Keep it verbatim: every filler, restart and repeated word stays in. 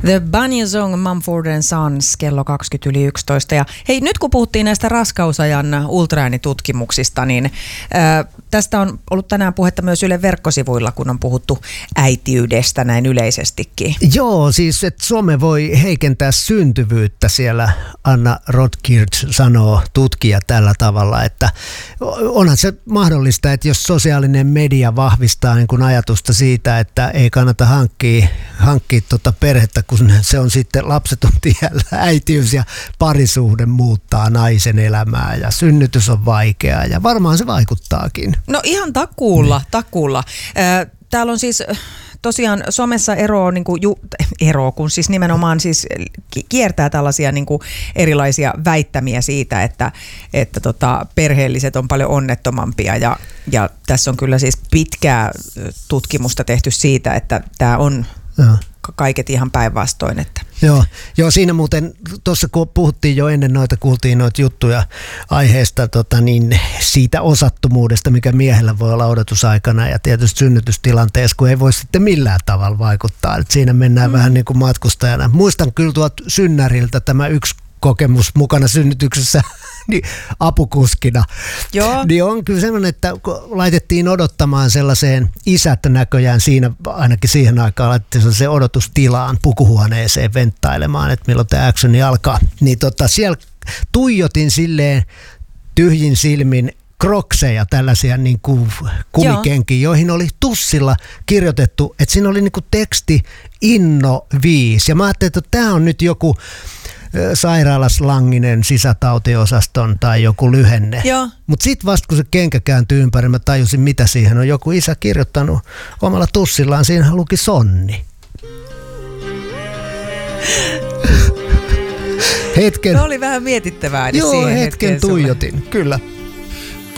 The Bunny Song, Mumford and Sons, kello kaksikymmentä yli yksitoista. Ja hei, nyt kun puhuttiin näistä raskausajan ultraäänitutkimuksista, niin äh, tästä on ollut tänään puhetta myös Ylen verkkosivuilla, kun on puhuttu äitiydestä näin yleisestikin. Joo, siis että some voi heikentää syntyvyyttä, siellä Anna Rotkirch sanoo, tutkija, tällä tavalla, että onhan se mahdollista, että jos sosiaalinen media vahvistaa niin kuin ajatusta siitä, että ei kannata hankkia, hankkia tuota perhettä, kun se on sitten lapset on tiellä, äitiys ja parisuhde muuttaa naisen elämää ja synnytys on vaikeaa ja varmaan se vaikuttaakin. No ihan takuulla, takuulla. Täällä on siis tosiaan somessa ero, niin kuin ju, ero, kun siis nimenomaan siis kiertää tällaisia niin kuin erilaisia väittämiä siitä, että, että tota, perheelliset on paljon onnettomampia ja, ja tässä on kyllä siis pitkää tutkimusta tehty siitä, että tämä on ja kaiket ihan päinvastoin. Että. Joo, joo, siinä muuten tuossa kun puhuttiin jo ennen noita, kuultiin noita juttuja aiheesta tota niin, siitä osattomuudesta, mikä miehellä voi olla odotusaikana ja tietysti synnytystilanteessa, kun ei voi sitten millään tavalla vaikuttaa. Et siinä mennään mm. vähän niin kuin matkustajana. Muistan kyllä tuolta synnäriltä tämä yksi kokemus mukana synnytyksessä niin apukuskina. Joo. Niin on kyllä semmoinen, että laitettiin odottamaan sellaiseen, isät näköjään siinä, ainakin siihen aikaan laitettiin sellaiseen odotustilaan pukuhuoneeseen venttailemaan, että milloin tämä actioni alkaa. Niin tota, siellä tuijotin silleen tyhjin silmin krokseja, tällaisia niin kuin kumikenkiä, joihin oli tussilla kirjoitettu, että siinä oli niin kuin teksti Inno viisi. Ja mä ajattelin, että tämä on nyt joku sairaalaslanginen sisätautiosaston tai joku lyhenne. Mutta sitten vasta kun se kenkä kääntyi ympäri, mä tajusin mitä siihen on joku isä kirjoittanut omalla tussillaan. Siinä luki Sonni. Hetken. No oli vähän mietittävää. Joo, hetken tuijotin, kyllä.